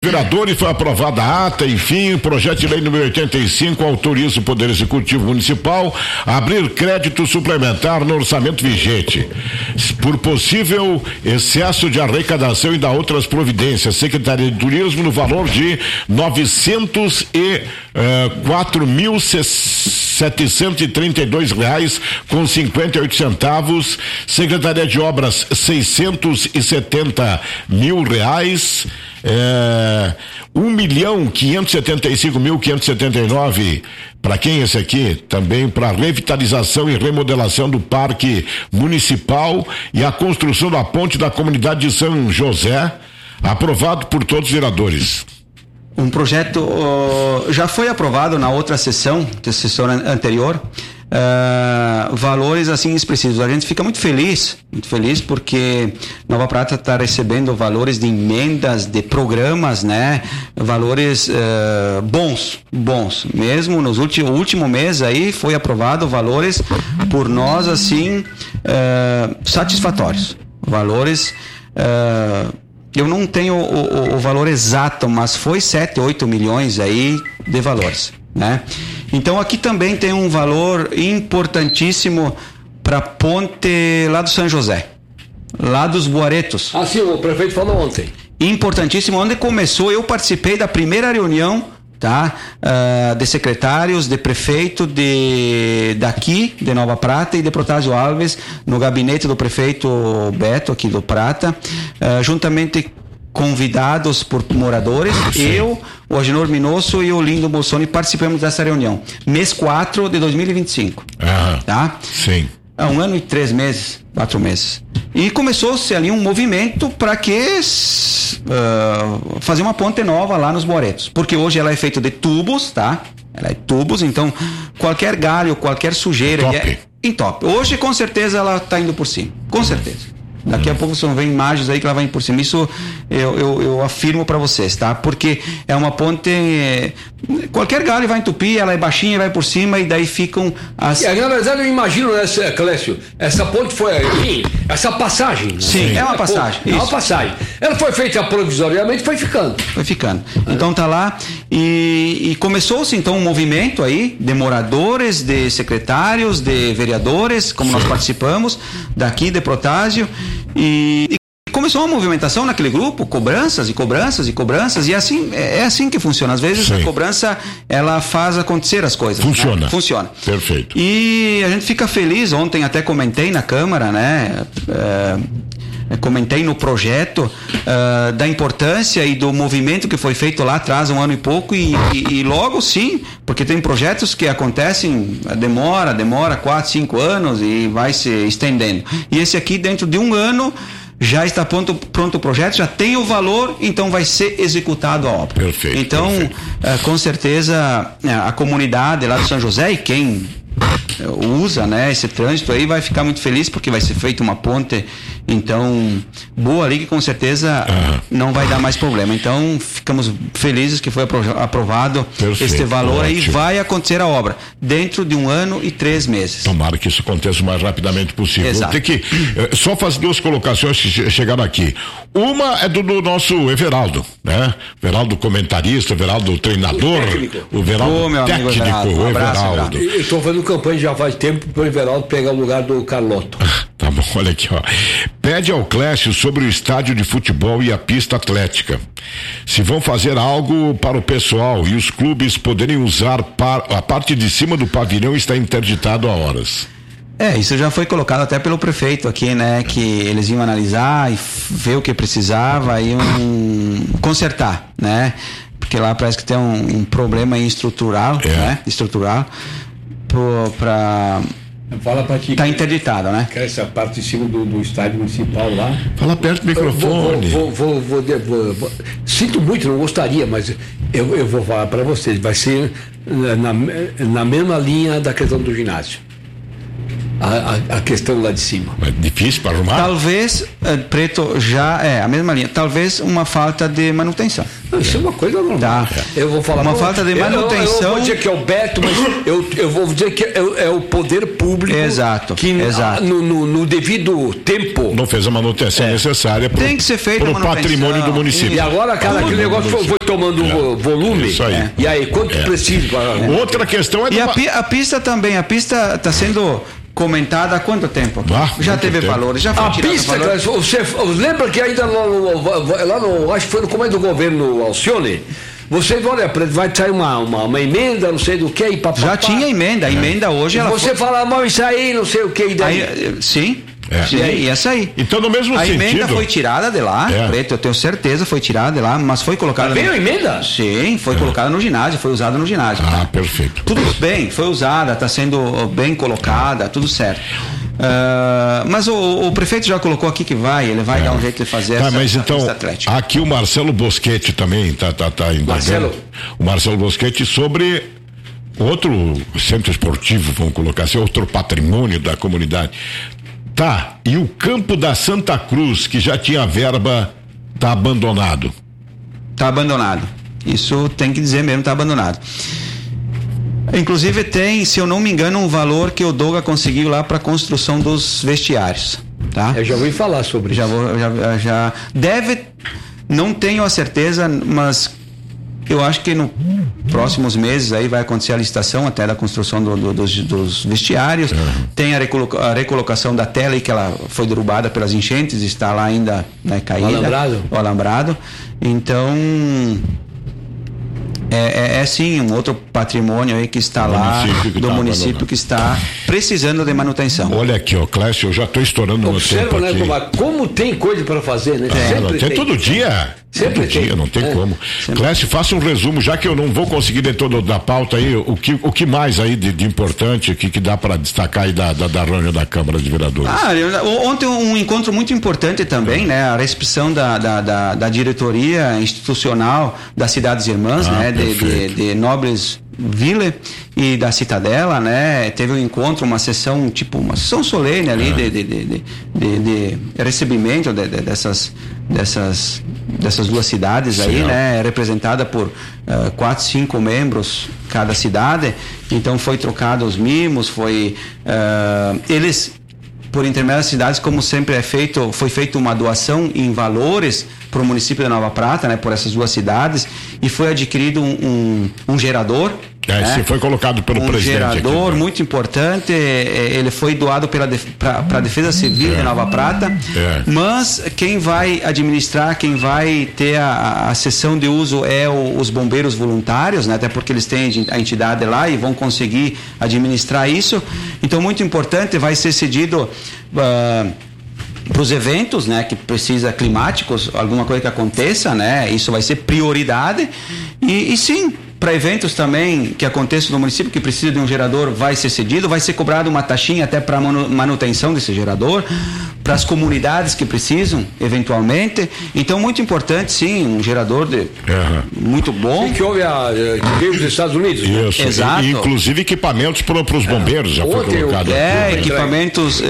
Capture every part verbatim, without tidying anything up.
vereadores foi aprovada a ata, enfim, o projeto de lei número oitenta e cinco autoriza o Poder Executivo Municipal a abrir crédito suplementar no orçamento vigente, por possível excesso de arrecadação e da outras providências. Secretaria de Turismo no valor de novecentos e quatro mil setecentos e trinta e dois reais com cinquenta e oito centavos. Secretaria de Obras seiscentos e setenta mil reais. É, um milhão quinhentos e setenta e cinco mil quinhentos e setenta e nove. Para quem é esse aqui? Também para revitalização e remodelação do Parque Municipal e a construção da ponte da comunidade de São José, aprovado por todos os vereadores. Um projeto uh, já foi aprovado na outra sessão, da sessão anterior, uh, valores assim expressivos. A gente fica muito feliz, muito feliz porque Nova Prata está recebendo valores de emendas, de programas, né? Valores uh, bons, bons. Mesmo nos últimos, último mês aí foi aprovado valores por nós assim uh, satisfatórios. Valores uh, eu não tenho o, o, o valor exato, mas foi sete, oito milhões aí de valores, né? Então aqui também tem um valor importantíssimo para a ponte lá do São José, lá dos Boaretos. Ah, sim, o prefeito falou ontem. Importantíssimo, onde começou, eu participei da primeira reunião, tá? Uh, de secretários, de prefeito de daqui, de Nova Prata e de Protásio Alves, no gabinete do prefeito Beto, aqui do Prata, uh, juntamente convidados por moradores. Sim. Eu, o Agenor Minosso e o Lindo Bolsoni participamos dessa reunião. Mês quatro de dois mil e vinte e cinco. Ah, tá? Sim. Há um ano e três meses, quatro meses. E começou-se ali um movimento para que uh, fazer uma ponte nova lá nos Boaretos. Porque hoje ela é feita de tubos, tá? Ela é tubos, então qualquer galho, qualquer sujeira. Top. É entope. Hoje, com certeza, ela está indo por cima. Com certeza. Daqui a pouco vocês vão ver imagens aí que ela vai indo por cima. Isso eu, eu, eu afirmo para vocês, tá? Porque é uma ponte. Qualquer galho vai entupir, ela é baixinha, vai por cima e daí ficam as. Na verdade, eu imagino, né, Clécio? Essa ponte foi. Essa passagem. Né? Sim, é uma passagem. É uma passagem. Ela foi feita provisoriamente, foi ficando. Foi ficando. Então tá lá. E, e começou-se então um movimento aí de moradores, de secretários, de vereadores, como nós participamos, daqui de Protásio. E, e começou uma movimentação naquele grupo, cobranças e cobranças e cobranças, e assim é assim que funciona. Às vezes Sim. a cobrança ela faz acontecer as coisas. Funciona. Né? Funciona. Perfeito. E a gente fica feliz. Ontem até comentei na Câmara, né? É, comentei no projeto uh, da importância e do movimento que foi feito lá atrás, um ano e pouco, e, e, e logo sim, porque tem projetos que acontecem, demora, demora quatro, cinco anos e vai se estendendo. E esse aqui, dentro de um ano, já está pronto, pronto o projeto, já tem o valor, então vai ser executado a obra. Perfeito. Então, perfeito. Uh, com certeza, a comunidade lá do São José e quem usa, né, esse trânsito aí vai ficar muito feliz porque vai ser feita uma ponte então boa ali que com certeza uhum. não vai dar mais problema. Então ficamos felizes que foi aprovado Perfeito, este valor aí. Vai acontecer a obra dentro de um ano e três meses. Tomara que isso aconteça o mais rapidamente possível. Exato. Vou ter que eh, só fazer duas colocações que chegaram aqui. Uma é do, do nosso Everaldo, né? Everaldo comentarista, Everaldo treinador, o Everaldo oh, técnico, Everaldo. Um o abraço, Everaldo. Eu estou fazendo campanha já faz tempo para o Everaldo pegar o lugar do Carlotto. Tá bom, olha aqui, ó. Pede ao Clécio sobre o estádio de futebol e a pista atlética. Se vão fazer algo para o pessoal e os clubes poderem usar par, a parte de cima do pavilhão está interditado há horas. É, isso já foi colocado até pelo prefeito aqui, né? Que eles iam analisar e ver o que precisava e um, consertar, né? Porque lá parece que tem um, um problema estrutural, é. né? Estrutural para Fala pra ti. Tá interditado, né? Essa parte de cima do, do estádio municipal lá. Fala perto do microfone. Vou, vou, vou, vou, vou, vou. Sinto muito, não gostaria, mas eu, eu vou falar para vocês. Vai ser na, na mesma linha da questão do ginásio. a, a questão lá de cima. É difícil para arrumar? Talvez, eh, Preto, já é a mesma linha. Talvez uma falta de manutenção. Não, isso é uma coisa normal. Tá. Eu vou falar uma pra, falta de eu, manutenção. Eu, eu vou dizer que é o Beto, mas eu, eu vou dizer que é, é o poder público. Exato. Que exato. No, no, no devido tempo. Não fez a manutenção é. necessária para o patrimônio do município. E agora, cara, aquele negócio foi, foi tomando é. volume. Isso aí. É. E aí, quanto é. precisa? É. Outra questão é... E a, a pista também, a pista está sendo... comentada há quanto tempo? Ah, já teve tempo. valores, já foi a pista, cara, você lembra que ainda lá no, lá no, acho que foi no comando do governo Alcione, você olha, vai sair uma, uma, uma emenda, não sei do que, e papapá. Já tinha emenda, a emenda é. hoje ela você foi... fala, mas isso aí, não sei o que, e daí? Aí, sim. É. Sim, e essa aí. Então, no mesmo a sentido... A emenda foi tirada de lá, é. Preto, eu tenho certeza, foi tirada de lá, mas foi colocada... Veio no... a emenda? Sim, foi é. colocada no ginásio, foi usada no ginásio. Ah, perfeito. Tudo bem, foi usada, está sendo bem colocada, tudo certo. Uh, mas o, o prefeito já colocou aqui que vai, ele vai é. dar um jeito de fazer tá, essa, mas essa então, aqui o Marcelo Boschetti também está tá, tá indagando. Marcelo? O Marcelo Boschetti sobre outro centro esportivo, vamos colocar assim, outro patrimônio da comunidade. Tá, e o campo da Santa Cruz, que já tinha verba, tá abandonado. Tá abandonado. Isso tem que dizer mesmo, tá abandonado. Inclusive tem, se eu não me engano, um valor que o Doga conseguiu lá para construção dos vestiários, tá? Eu já ouvi falar sobre já isso. Vou, já, já deve, não tenho a certeza, mas eu acho que no próximos meses aí vai acontecer a licitação até da construção do, do, dos, dos vestiários. Uhum. Tem a, recoloca, a recolocação da tela aí, que ela foi derrubada pelas enchentes, está lá ainda, né, caída. O alambrado. O alambrado. Então é, é, é sim um outro patrimônio aí que está do lá município que do tá município que está precisando de manutenção. Olha aqui, ó, Clécio, eu já estou estourando o meu tempo né, aqui. Como, como tem coisa para fazer, né? Ah, Sempre tem, tem todo dia. Sempre todo tem. dia, não tem é. como. Sempre. Clécio, faça um resumo, já que eu não vou conseguir dentro do, da pauta aí, o que, o que mais aí de, de importante que, que dá para destacar aí da, da, da reunião da Câmara de Vereadores? Ah, ontem um encontro muito importante também, né? A recepção da, da, da, da diretoria institucional das Cidades Irmãs, ah, né? De, de, de Nobles Ville e da Citadela, né? Teve um encontro, uma sessão, tipo, uma sessão solene ali é. de, de, de, de, de, de recebimento de, de, dessas, dessas, dessas duas cidades. Sim, aí, é. né? Representada por uh, quatro, cinco membros cada cidade. Então foi trocado os mimos, foi uh, eles, por intermédio das cidades, como sempre é feito, foi feita uma doação em valores para o município de Nova Prata, né, por essas duas cidades, e foi adquirido um, um, um gerador. É, né? Foi colocado pelo um presidente. Um gerador aqui, né? muito importante, ele foi doado para a Defesa Civil é. de Nova Prata, é. mas quem vai administrar, quem vai ter a, a sessão de uso é o, os bombeiros voluntários, né, até porque eles têm a entidade lá e vão conseguir administrar isso. Então, muito importante, vai ser cedido Uh, para os eventos, né, que precisa climáticos, alguma coisa que aconteça, né, isso vai ser prioridade. E, e sim, para eventos também que aconteçam no município que precisa de um gerador, vai ser cedido, vai ser cobrado uma taxinha até para manutenção desse gerador, para as comunidades que precisam, eventualmente. Então, muito importante, sim, um gerador de, uhum. muito bom. Sim, que houve a, que veio dos Estados Unidos. Isso. Exato. E, inclusive ecolocamentos para os bombeiros, é. já foi colocado. É, equipamentos uh,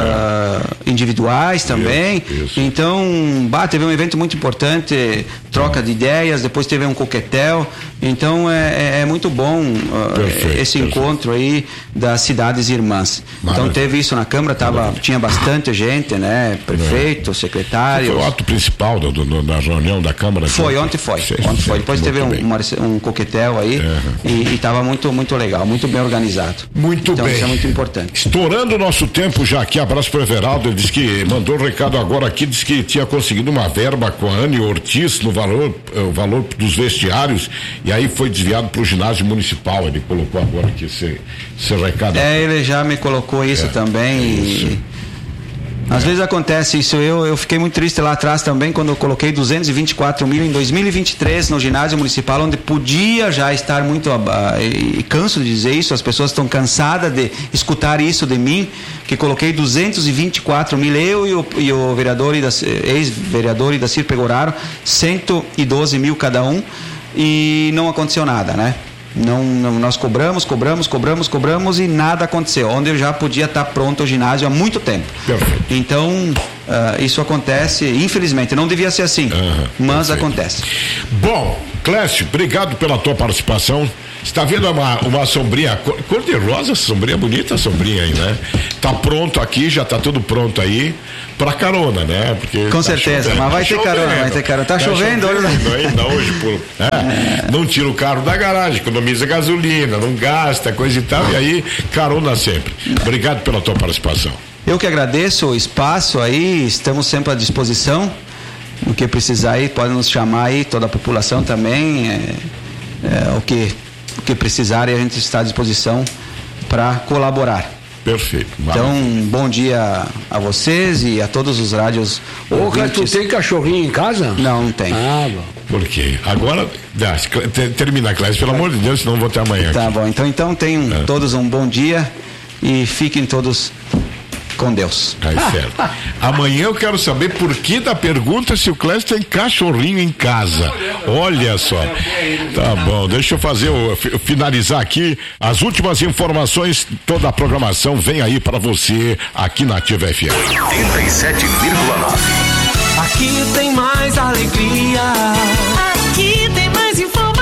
é. individuais também. Isso, isso. Então, bah, teve um evento muito importante, troca de ideias, depois teve um coquetel. Então, é, é, é muito bom uh, perfeito, esse perfeito. encontro aí das cidades irmãs. Maravilha. Então, teve isso na Câmara, tava, tinha bastante gente, né? Prefeito, é. secretário. Foi o ato principal do, do, da reunião da Câmara? Foi, ontem foi. Sei, ontem foi. Depois teve um, uma, um coquetel aí é. e estava muito, muito legal, muito bem organizado. Muito então, bem. Isso é muito importante. Estourando o nosso tempo já aqui, abraço para o Everaldo, ele disse que mandou um recado agora aqui, disse que tinha conseguido uma verba com a Anne Ortiz no valor, o valor dos vestiários, e aí foi desviado para o ginásio municipal, ele colocou agora aqui esse, esse recado. É, ele já me colocou isso é. também isso. e às é. vezes acontece isso. Eu, eu fiquei muito triste lá atrás também quando eu coloquei duzentos e vinte e quatro mil em dois mil e vinte e três no ginásio municipal, onde podia já estar muito uh, e canso de dizer isso, as pessoas estão cansadas de escutar isso de mim, que coloquei duzentos e vinte e quatro mil, eu e o, e o vereador e da, ex-vereador Idacir Pegoraro, cento e doze mil cada um, e não aconteceu nada, né? Não, não, nós cobramos, cobramos, cobramos, cobramos e nada aconteceu. Onde já podia estar pronto o ginásio há muito tempo. Perfeito. Então, uh, isso acontece, infelizmente, não devia ser assim, uhum, mas perfeito. Acontece. Bom, Clécio, obrigado pela tua participação. Está vendo uma, uma sombrinha cor, cor de rosa, sombrinha bonita, sombrinha aí, né? Tá pronto aqui, já tá tudo pronto aí pra carona, né? Porque com tá certeza, chovendo, mas vai tá ter chovendo, carona, vai ter carona. Tá, tá chovendo, chovendo ainda hoje, por, né? É. Não tira o carro da garagem, economiza gasolina, não gasta, coisa e tal, e aí carona sempre. Obrigado pela tua participação. Eu que agradeço o espaço aí, estamos sempre à disposição. O que precisar aí, pode nos chamar aí, toda a população também. É, é, o que o que precisarem, a gente está à disposição para colaborar. Perfeito. Então, um bom dia a vocês e a todos os rádios. Ô, cara, tu tem cachorrinho em casa? Não, não tem. Ah, bom. Por quê? Agora, termina, Clécio, pelo amor de Deus, senão não vou ter amanhã. Tá aqui. Bom, então, então tenham é. todos um bom dia e fiquem todos com Deus. Aí, certo. Amanhã eu quero saber por que da pergunta se o Clécio tem cachorrinho em casa. Olha só. Tá bom, deixa eu fazer, eu finalizar aqui as últimas informações, toda a programação vem aí para você aqui na Ativa F M. oitenta e sete vírgula nove. Aqui tem mais alegria. Aqui tem mais informação.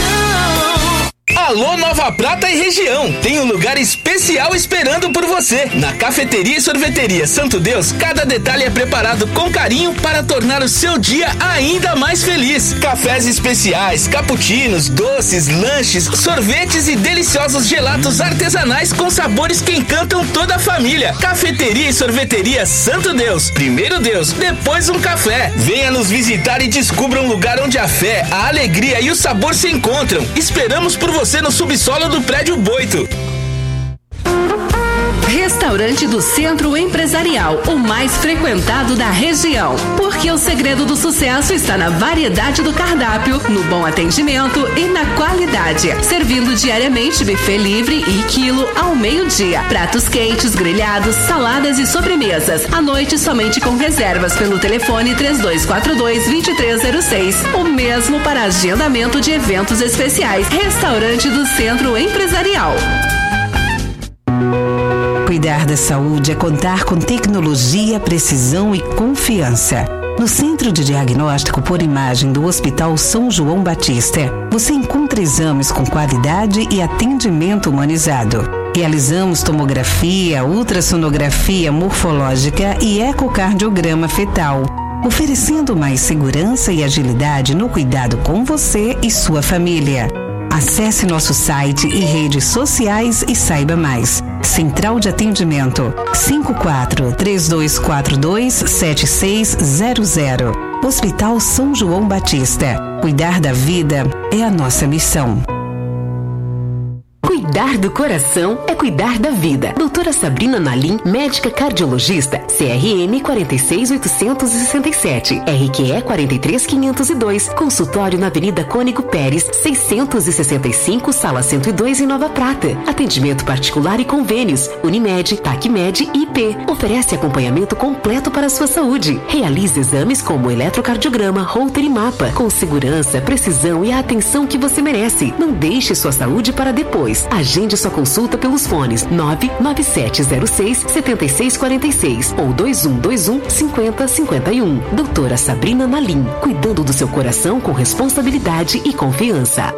Alô Nova Prata e região, tem um lugar especial esperando por você. Na Cafeteria e Sorveteria Santo Deus, cada detalhe é preparado com carinho para tornar o seu dia ainda mais feliz. Cafés especiais, cappuccinos, doces, lanches, sorvetes e deliciosos gelatos artesanais com sabores que encantam toda a família. Cafeteria e Sorveteria Santo Deus, primeiro Deus, depois um café. Venha nos visitar e descubra um lugar onde a fé, a alegria e o sabor se encontram. Esperamos por você no subsolo do prédio Boito. Restaurante do Centro Empresarial, o mais frequentado da região. Porque o segredo do sucesso está na variedade do cardápio, no bom atendimento e na qualidade. Servindo diariamente buffet livre e quilo ao meio-dia. Pratos quentes, grelhados, saladas e sobremesas. À noite somente com reservas pelo telefone três dois quatro dois, dois três zero seis. O mesmo para agendamento de eventos especiais. Restaurante do Centro Empresarial. Cuidar da saúde é contar com tecnologia, precisão e confiança. No Centro de Diagnóstico por Imagem do Hospital São João Batista, você encontra exames com qualidade e atendimento humanizado. Realizamos tomografia, ultrassonografia morfológica e ecocardiograma fetal, oferecendo mais segurança e agilidade no cuidado com você e sua família. Acesse nosso site e redes sociais e saiba mais. Central de Atendimento cinco quatro três dois quatro dois sete seis zero zero. Hospital São João Batista. Cuidar da vida é a nossa missão. Cuidar do coração é cuidar da vida. Doutora Sabrina Nalim, médica cardiologista, C R M quatro seis oito seis sete, R Q E quatro três quinhentos e dois, consultório na Avenida Cônigo Pérez, seiscentos e sessenta e cinco, sala cento e dois em Nova Prata. Atendimento particular e convênios, Unimed, Tacmed e I P. Oferece acompanhamento completo para a sua saúde. Realize exames como eletrocardiograma, Holter e mapa, com segurança, precisão e a atenção que você merece. Não deixe sua saúde para depois. Agende sua consulta pelos fones nove nove sete zero seis sete seis quatro seis ou dois um dois um cinco zero cinco um. Doutora Sabrina Nalim, cuidando do seu coração com responsabilidade e confiança.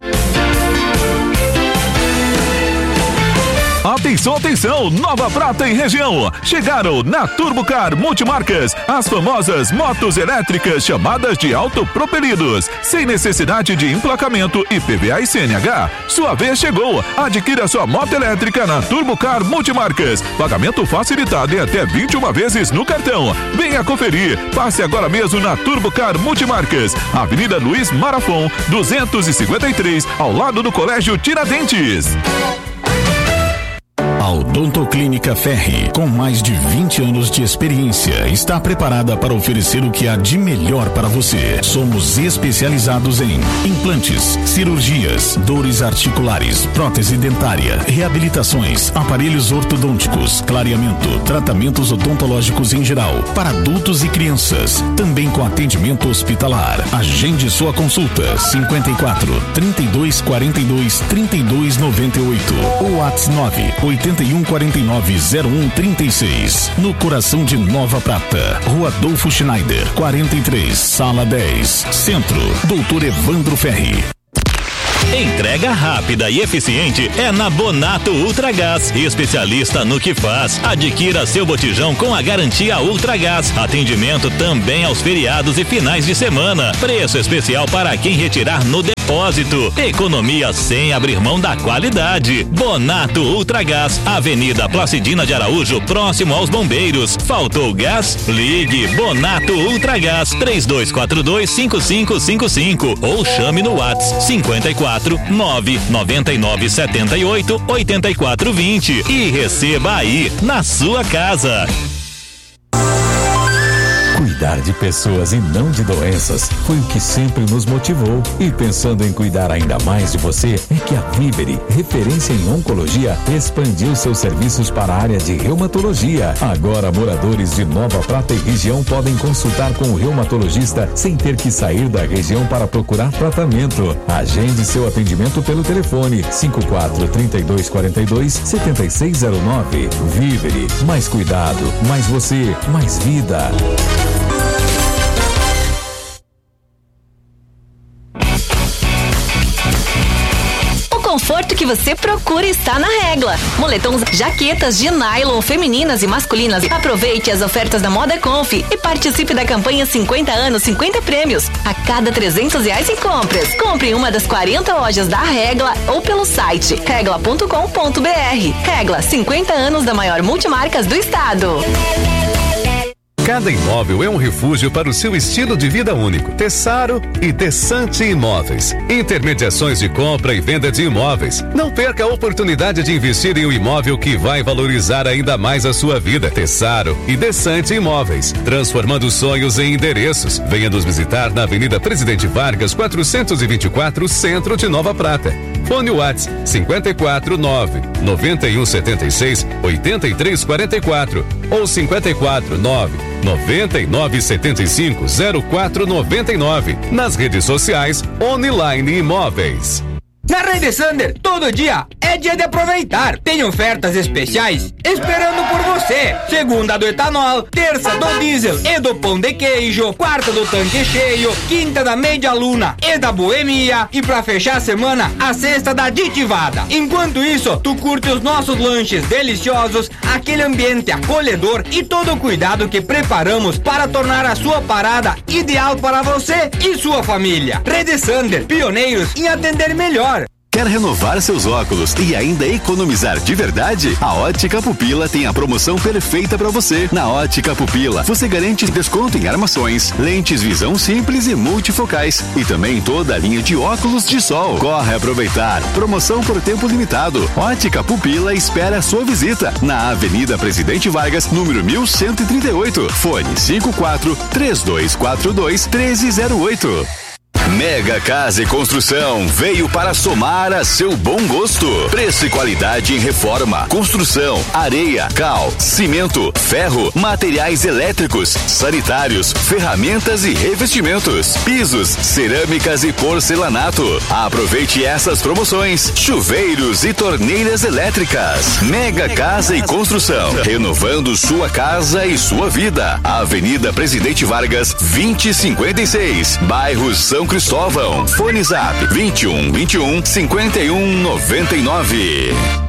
Atenção, atenção, Nova Prata e região. Chegaram na Turbocar Multimarcas as famosas motos elétricas chamadas de autopropelidos, sem necessidade de emplacamento I P V A e C N H. Sua vez chegou. Adquira sua moto elétrica na Turbocar Multimarcas. Pagamento facilitado em até vinte e uma vezes no cartão. Venha conferir. Passe agora mesmo na Turbocar Multimarcas, Avenida Luiz Marafon, duzentos e cinquenta e três, ao lado do Colégio Tiradentes. A Odontoclínica Ferri, com mais de vinte anos de experiência, está preparada para oferecer o que há de melhor para você. Somos especializados em implantes, cirurgias, dores articulares, prótese dentária, reabilitações, aparelhos ortodônticos, clareamento, tratamentos odontológicos em geral, para adultos e crianças, também com atendimento hospitalar. Agende sua consulta cinquenta e quatro, trinta e dois, quarenta e dois, trinta e dois, noventa e oito ou WhatsApp nove oito um quatro nove zero um três seis, no coração de Nova Prata, Rua Adolfo Schneider, quarenta e três, Sala dez, Centro, Doutor Evandro Ferri. Entrega rápida e eficiente é na Bonato Ultragás, especialista no que faz. Adquira seu botijão com a garantia Ultragás. Atendimento também aos feriados e finais de semana. Preço especial para quem retirar no depósito. Economia sem abrir mão da qualidade. Bonato Ultragás, Avenida Placidina de Araújo, próximo aos Bombeiros. Faltou gás? Ligue Bonato Ultragás três dois quatro dois, cinco cinco cinco cinco ou chame no WhatsApp cinquenta e quatro, nove nove nove sete oito, oito quatro dois zero e receba aí na sua casa. Cuidar de pessoas e não de doenças foi o que sempre nos motivou. E pensando em cuidar ainda mais de você, é que a Vivere, referência em oncologia, expandiu seus serviços para a área de reumatologia. Agora, moradores de Nova Prata e região podem consultar com o reumatologista sem ter que sair da região para procurar tratamento. Agende seu atendimento pelo telefone cinco quatro, trinta e dois, quarenta e dois, setenta e seis zero nove. Vivere, mais cuidado, mais você, mais vida. O conforto que você procura está na Regla. Moletons, jaquetas de nylon femininas e masculinas. Aproveite as ofertas da Moda Conf e participe da campanha cinquenta anos, cinquenta prêmios. A cada trezentos reais em compras. Compre em uma das quarenta lojas da Regla ou pelo site regla ponto com ponto br. Regla, cinquenta anos da maior multimarcas do estado. Cada imóvel é um refúgio para o seu estilo de vida único. Tessaro e Desante Imóveis. Intermediações de compra e venda de imóveis. Não perca a oportunidade de investir em um imóvel que vai valorizar ainda mais a sua vida. Tessaro e Desante Imóveis. Transformando sonhos em endereços. Venha nos visitar na Avenida Presidente Vargas, quatrocentos e vinte e quatro, Centro de Nova Prata. Fone WhatsApp cinquenta e quatro, nove noventa e um, setenta e seis, oitenta e três, quarenta e quatro ou cinquenta e quatro, nove noventa e nove, setenta e cinco, zero quatro noventa e nove. Nas redes sociais, Online Imóveis. Na Rede Sander, todo dia é dia de aproveitar. Tem ofertas especiais esperando por você. Segunda do etanol, terça do diesel e do pão de queijo, quarta do tanque cheio, quinta da meia luna e da boemia e pra fechar a semana, a sexta da aditivada. Enquanto isso, tu curte os nossos lanches deliciosos, aquele ambiente acolhedor e todo o cuidado que preparamos para tornar a sua parada ideal para você e sua família. Rede Sander, pioneiros em atender melhor. Quer renovar seus óculos e ainda economizar de verdade? A Ótica Pupila tem a promoção perfeita para você. Na Ótica Pupila, você garante desconto em armações, lentes visão simples e multifocais e também toda a linha de óculos de sol. Corre aproveitar. Promoção por tempo limitado. Ótica Pupila espera a sua visita na Avenida Presidente Vargas, número mil cento e trinta e oito. Fone cinco quatro, três dois quatro dois, um três zero oito. Mega Casa e Construção veio para somar a seu bom gosto. Preço e qualidade em reforma, construção, areia, cal, cimento, ferro, materiais elétricos, sanitários, ferramentas e revestimentos, pisos, cerâmicas e porcelanato. Aproveite essas promoções. Chuveiros e torneiras elétricas. Mega Casa e Construção, renovando sua casa e sua vida. Avenida Presidente Vargas, vinte e cinquenta e seis, bairro São Cristóvão. Fone Zap vinte e um, vinte e um, cinquenta e um, noventa e nove.